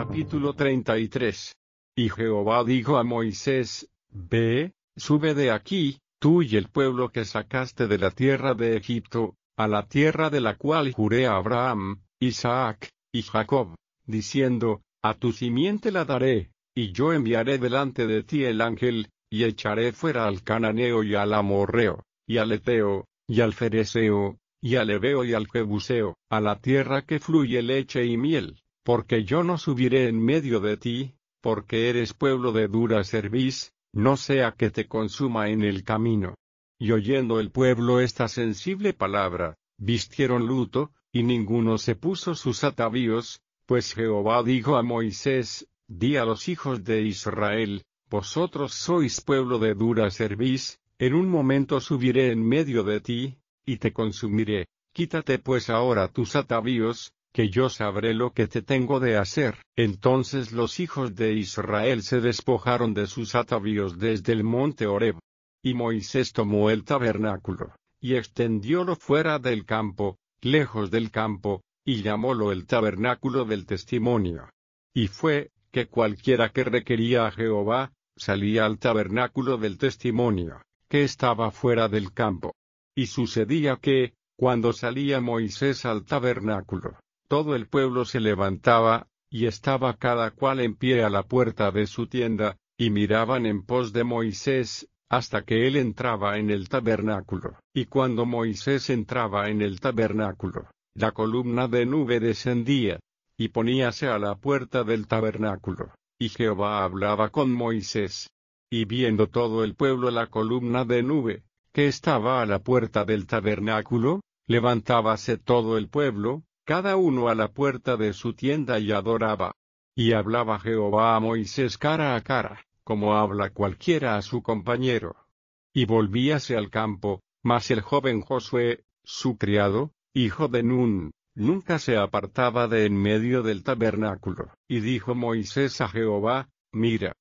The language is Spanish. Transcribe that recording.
Capítulo 33. Y Jehová dijo a Moisés: Ve, sube de aquí, tú y el pueblo que sacaste de la tierra de Egipto, a la tierra de la cual juré a Abraham, Isaac y Jacob, diciendo: A tu simiente la daré, y yo enviaré delante de ti el ángel, y echaré fuera al cananeo y al amorreo, y al heteo, y al fereceo, y al heveo y al jebuseo, a la tierra que fluye leche y miel. Porque yo no subiré en medio de ti, porque eres pueblo de dura cerviz, no sea que te consuma en el camino. Y oyendo el pueblo esta sensible palabra, vistieron luto, y ninguno se puso sus atavíos, pues Jehová dijo a Moisés: Di a los hijos de Israel: Vosotros sois pueblo de dura cerviz, en un momento subiré en medio de ti, y te consumiré. Quítate pues ahora tus atavíos, que yo sabré lo que te tengo de hacer. Entonces los hijos de Israel se despojaron de sus atavíos desde el monte Horeb. Y Moisés tomó el tabernáculo, y extendiólo fuera del campo, lejos del campo, y llamólo el tabernáculo del testimonio. Y fue, que cualquiera que requería a Jehová, salía al tabernáculo del testimonio, que estaba fuera del campo. Y sucedía que, cuando salía Moisés al tabernáculo, todo el pueblo se levantaba, y estaba cada cual en pie a la puerta de su tienda, y miraban en pos de Moisés, hasta que él entraba en el tabernáculo. Y cuando Moisés entraba en el tabernáculo, la columna de nube descendía, y poníase a la puerta del tabernáculo, y Jehová hablaba con Moisés. Y viendo todo el pueblo la columna de nube, que estaba a la puerta del tabernáculo, levantábase todo el pueblo, cada uno a la puerta de su tienda y adoraba. Y hablaba Jehová a Moisés cara a cara, como habla cualquiera a su compañero. Y volvíase al campo, mas el joven Josué, su criado, hijo de Nun, nunca se apartaba de en medio del tabernáculo. Y dijo Moisés a Jehová: Mira,